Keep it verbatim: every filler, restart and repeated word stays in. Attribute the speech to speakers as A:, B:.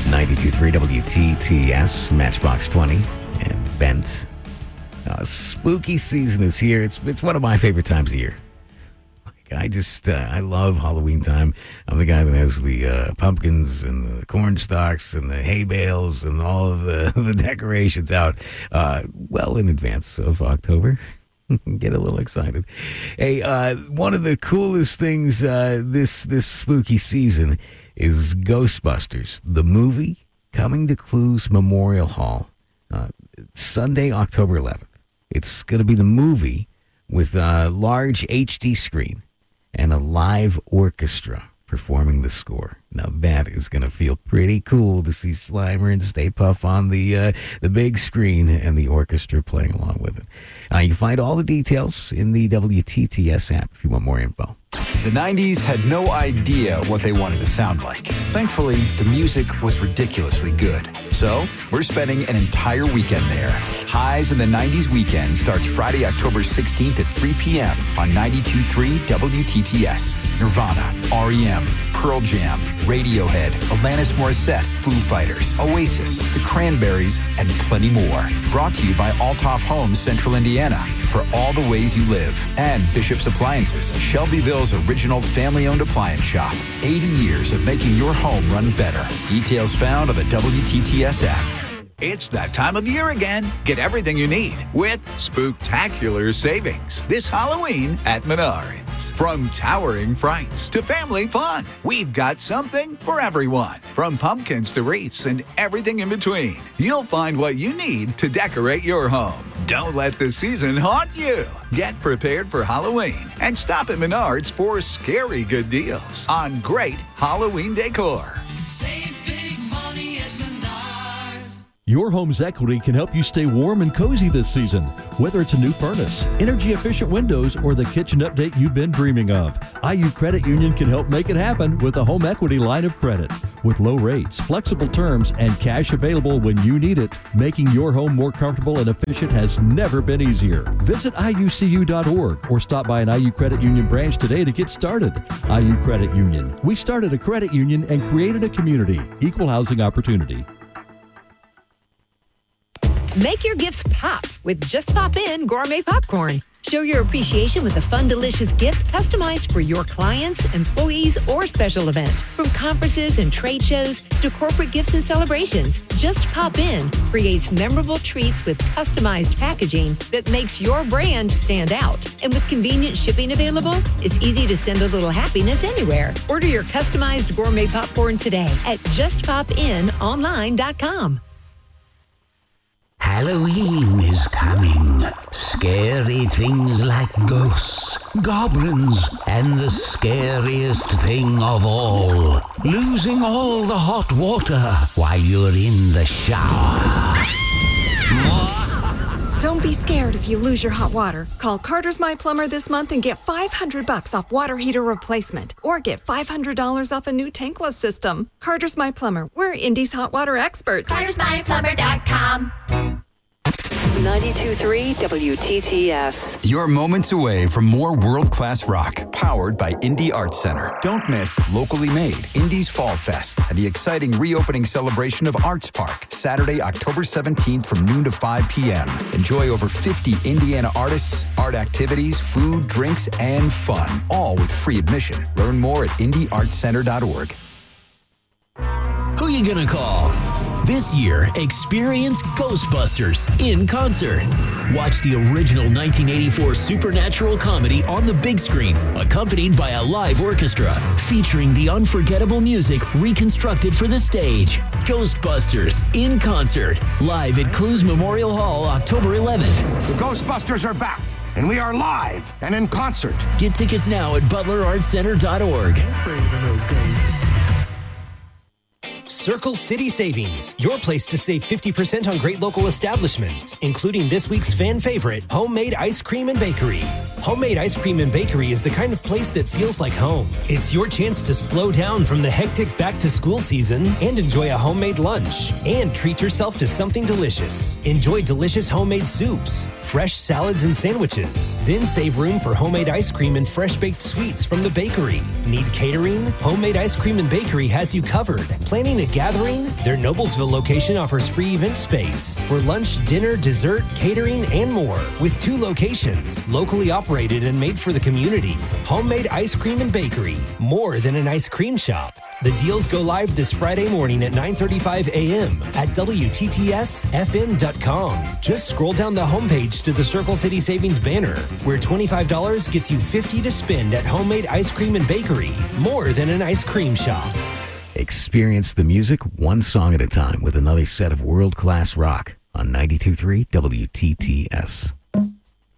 A: ninety-two point three W T T S, Matchbox twenty, and Bent. Uh, spooky season is here. It's it's one of my favorite times of year. Like, I just, uh, I love Halloween time. I'm the guy that has the uh, pumpkins and the corn stalks and the hay bales and all of the, the decorations out uh, well in advance of October. Get a little excited. Hey, uh, one of the coolest things uh, this this spooky season is Ghostbusters, the movie, coming to Clues Memorial Hall uh, Sunday, October eleventh. It's going to be the movie with a large H D screen and a live orchestra performing the score. Now that is going to feel pretty cool to see Slimer and Stay Puft on the uh, the big screen and the orchestra playing along with it. Uh, you can find all the details in the W T T S app if you want more info.
B: The nineties had no idea what they wanted to sound like. Thankfully, the music was ridiculously good. So, we're spending an entire weekend there. Highs in the nineties weekend starts Friday, October sixteenth at three p.m. on ninety-two point three W T T S. Nirvana, R E M, Pearl Jam, Radiohead, Alanis Morissette, Foo Fighters, Oasis, The Cranberries, and plenty more. Brought to you by Altoff Homes, Central Indiana, for all the ways you live. And Bishop's Appliances, Shelbyville's original family-owned appliance shop. eighty years of making your home run better. Details found on the W T T S app.
C: It's that time of year again. Get everything you need with spooktacular savings this Halloween at Menards. From towering frights to family fun, we've got something for everyone. From pumpkins to wreaths and everything in between, you'll find what you need to decorate your home. Don't let the season haunt you. Get prepared for Halloween and stop at Menards for scary good deals on great Halloween decor.
D: Save big money at Menards.
E: Your home's equity can help you stay warm and cozy this season. Whether it's a new furnace, energy-efficient windows, or the kitchen update you've been dreaming of, I U Credit Union can help make it happen with a home equity line of credit. With low rates, flexible terms, and cash available when you need it, making your home more comfortable and efficient has never been easier. Visit I U C U dot org or stop by an I U Credit Union branch today to get started. I U Credit Union. We started a credit union and created a community. Equal housing opportunity.
F: Make your gifts pop with Just Pop In Gourmet Popcorn. Show your appreciation with a fun, delicious gift customized for your clients, employees, or special event. From conferences and trade shows to corporate gifts and celebrations, Just Pop In creates memorable treats with customized packaging that makes your brand stand out. And with convenient shipping available, it's easy to send a little happiness anywhere. Order your customized gourmet popcorn today at just pop in online dot com.
G: Halloween is coming. Scary things like ghosts, goblins, and the scariest thing of all, losing all the hot water while you're in the shower.
H: Don't be scared if you lose your hot water. Call Carter's My Plumber this month and get five hundred bucks off water heater replacement, or get five hundred dollars off a new tankless system. Carter's My Plumber. We're Indy's hot water experts.
I: Carters My Plumber dot com.
J: ninety-two point three W T T S.
B: You're moments away from more world-class rock, powered by Indy Arts Center. Don't miss locally made Indy's Fall Fest and the exciting reopening celebration of Arts Park, Saturday, October seventeenth from noon to five p.m. Enjoy over fifty Indiana artists, art activities, food, drinks, and fun, all with free admission. Learn more at indy arts center dot org.
K: Who you gonna call? This year, experience Ghostbusters in concert. Watch the original nineteen eighty-four supernatural comedy on the big screen, accompanied by a live orchestra, featuring the unforgettable music reconstructed for the stage. Ghostbusters in concert, live at Clues Memorial Hall, October eleventh.
L: The Ghostbusters are back, and we are live and in concert.
K: Get tickets now at butler arts center dot org.
M: Circle City Savings, your place to save fifty percent on great local establishments, including this week's fan favorite, Homemade Ice Cream and Bakery. Homemade Ice Cream and Bakery is the kind of place that feels like home. It's your chance to slow down from the hectic back-to-school season and enjoy a homemade lunch and treat yourself to something delicious. Enjoy delicious homemade soups, fresh salads and sandwiches. Then save room for homemade ice cream and fresh-baked sweets from the bakery. Need catering? Homemade Ice Cream and Bakery has you covered. Planning a gathering? Their Noblesville location offers free event space for lunch, dinner, dessert, catering, and more. With two locations, locally operated and made for the community. Homemade ice cream and bakery, more than an ice cream shop. The deals go live this Friday morning at nine thirty-five a.m. at W T T S F M dot com. Just scroll down the homepage to the Circle City Savings banner, where twenty-five dollars gets you fifty dollars to spend at Homemade Ice Cream and Bakery, more than an ice cream shop.
A: Experience the music one song at a time with another set of world-class rock on ninety-two point three W T T S.